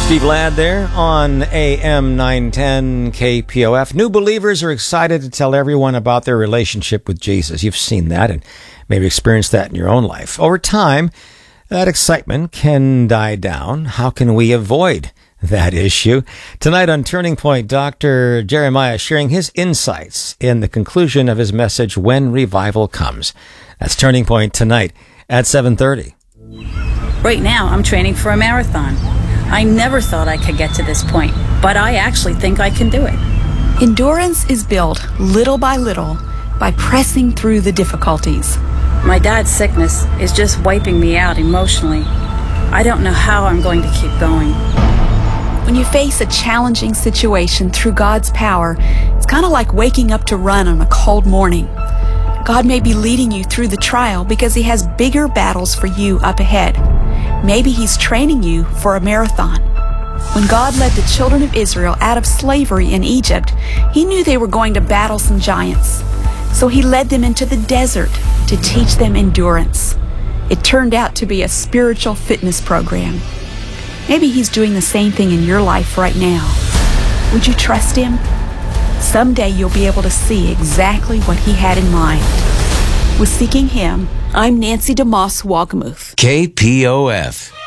Steve Ladd there on AM 910 KPOF. New believers are excited to tell everyone about their relationship with Jesus. You've seen that and maybe experienced that in your own life. Over time, that excitement can die down. How can we avoid that issue? Tonight on Turning Point, Dr. Jeremiah sharing his insights in the conclusion of his message, When Revival Comes. That's Turning Point tonight at 7:30. Right now, I'm training for a marathon. I never thought I could get to this point, but I actually think I can do it. Endurance is built little by little by pressing through the difficulties. My dad's sickness is just wiping me out emotionally. I don't know how I'm going to keep going. When you face a challenging situation through God's power, it's kind of like waking up to run on a cold morning. God may be leading you through the trial because He has bigger battles for you up ahead. Maybe He's training you for a marathon. When God led the children of Israel out of slavery in Egypt, He knew they were going to battle some giants. So He led them into the desert to teach them endurance. It turned out to be a spiritual fitness program. Maybe He's doing the same thing in your life right now. Would you trust Him? Someday you'll be able to see exactly what He had in mind. With Seeking Him, I'm Nancy DeMoss Wagamuth. KPOF.